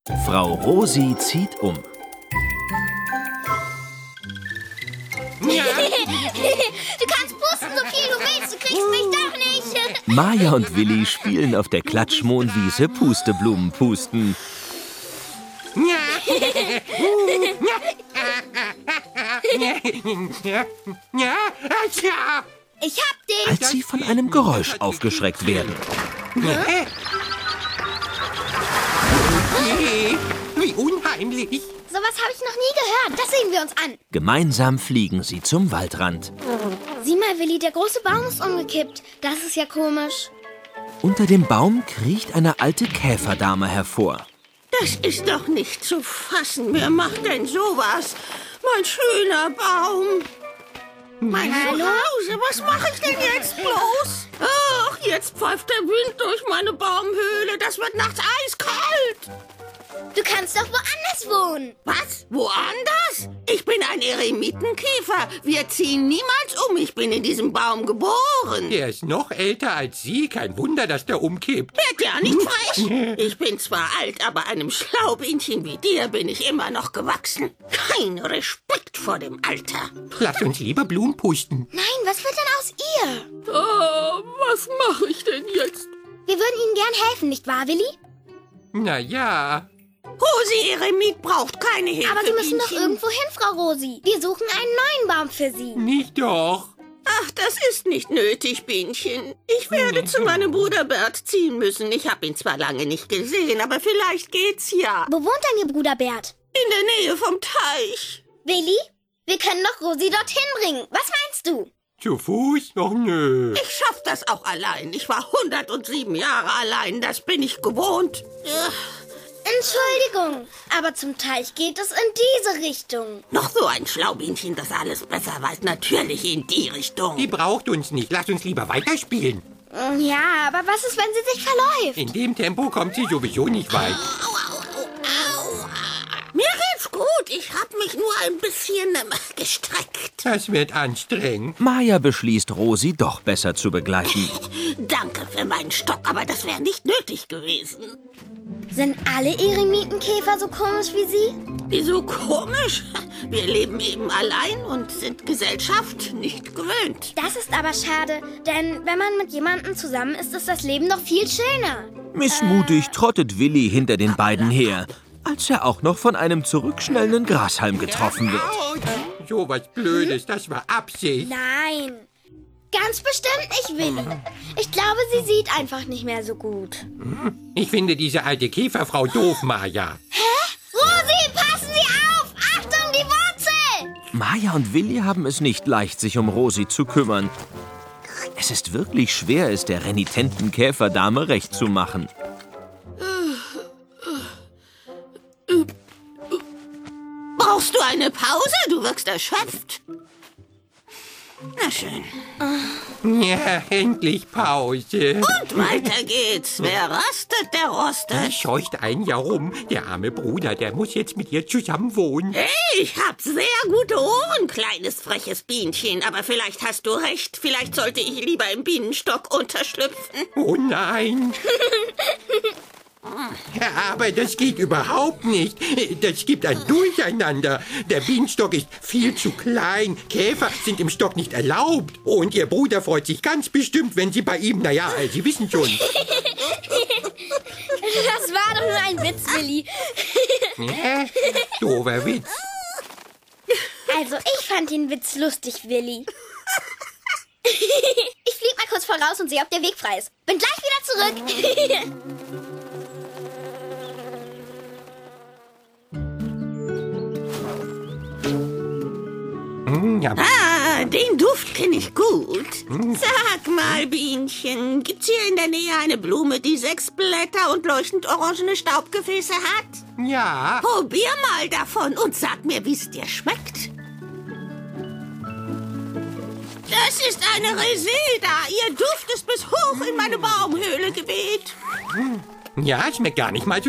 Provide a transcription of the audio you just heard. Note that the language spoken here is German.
Frau Rosi zieht um. Du kannst pusten, so viel du willst, du kriegst mich doch nicht. Maja und Willi spielen auf der Klatschmohnwiese Pusteblumen pusten. Ich hab dich. Als sie von einem Geräusch aufgeschreckt werden. Wie unheimlich. Sowas habe ich noch nie gehört. Das sehen wir uns an. Gemeinsam fliegen sie zum Waldrand. Sieh mal, Willi, der große Baum ist umgekippt. Das ist ja komisch. Unter dem Baum kriecht eine alte Käferdame hervor. Das ist doch nicht zu fassen. Wer macht denn sowas? Mein schöner Baum. Mein Zuhause, was mache ich denn jetzt bloß? Ach, jetzt pfeift der Wind durch meine Baumhöhle. Das wird nachts eiskalt. Du kannst doch woanders wohnen. Was? Woanders? Ich bin ein Eremitenkäfer. Wir ziehen niemals um. Ich bin in diesem Baum geboren. Der ist noch älter als Sie. Kein Wunder, dass der umkippt. Werd ja nicht frech. Ich bin zwar alt, aber einem Schlaubienchen wie dir bin ich immer noch gewachsen. Kein Respekt vor dem Alter. Lass uns lieber Blumen pusten. Nein, was wird denn aus ihr? Oh, was mache ich denn jetzt? Wir würden Ihnen gern helfen, nicht wahr, Willi? Na ja. Rosi Eremit braucht keine Hilfe. Aber Sie müssen doch Bienchen. irgendwo hin, Frau Rosi. Wir suchen einen neuen Baum für Sie. Nicht doch. Ach, das ist nicht nötig, Bienchen. Ich werde zu meinem Bruder Bert ziehen müssen. Ich habe ihn zwar lange nicht gesehen, aber vielleicht geht's ja. Wo wohnt denn Ihr Bruder Bert? In der Nähe vom Teich. Willi, wir können doch Rosi dorthin bringen. Was meinst du? Zu Fuß? Noch nö. Ich schaff das auch allein. Ich war 107 Jahre allein. Das bin ich gewohnt. Entschuldigung, aber zum Teich geht es in diese Richtung. Noch so ein Schlaubienchen, das alles besser weiß. Natürlich in die Richtung. Die braucht uns nicht. Lass uns lieber weiterspielen. Ja, aber was ist, wenn sie sich verläuft? In dem Tempo kommt sie sowieso nicht weit. Mir geht's gut. Ich hab mich nur ein bisschen gestreckt. Das wird anstrengend. Maja beschließt, Rosi doch besser zu begleiten. Danke für meinen Stock, aber das wäre nicht nötig gewesen. Sind alle Eremitenkäfer so komisch wie Sie? Wieso komisch? Wir leben eben allein und sind Gesellschaft nicht gewöhnt. Das ist aber schade, denn wenn man mit jemandem zusammen ist das Leben noch viel schöner. Missmutig trottet Willi hinter den beiden her, als er auch noch von einem zurückschnellenden Grashalm getroffen wird. So was Blödes, das war Absicht. Nein, ganz bestimmt nicht, Willi. Ich glaube, sie sieht einfach nicht mehr so gut. Ich finde diese alte Käferfrau doof, Maja. Rosi, passen Sie auf! Achtung, die Wurzel! Maja und Willi haben es nicht leicht, sich um Rosi zu kümmern. Es ist wirklich schwer, es der renitenten Käferdame recht zu machen. Brauchst du eine Pause? Du wirkst erschöpft. Na schön. Ja, endlich Pause. Und weiter geht's. Wer rastet, der rostet. Scheucht ein Jahr rum. Der arme Bruder, der muss jetzt mit ihr zusammen wohnen. Hey, ich hab sehr gute Ohren, kleines freches Bienchen. Aber vielleicht hast du recht. Vielleicht sollte ich lieber im Bienenstock unterschlüpfen. Oh nein. Ja, aber das geht überhaupt nicht. Das gibt ein Durcheinander. Der Bienenstock ist viel zu klein. Käfer sind im Stock nicht erlaubt. Und Ihr Bruder freut sich ganz bestimmt, wenn Sie bei ihm, naja, Sie wissen schon. Das war doch nur ein Witz, Willi. Doofer Witz. Also, ich fand den Witz lustig, Willi. Ich flieg mal kurz voraus und sehe, ob der Weg frei ist. Bin gleich wieder zurück. Ja. Ah, den Duft kenne ich gut. Sag mal, Bienchen, gibt's hier in der Nähe eine Blume, die 6 Blätter und leuchtend orangene Staubgefäße hat? Ja. Probier mal davon und sag mir, wie es dir schmeckt. Das ist eine Reseda. Ihr Duft ist bis hoch in meine Baumhöhle geweht. Ja, schmeckt gar nicht mal so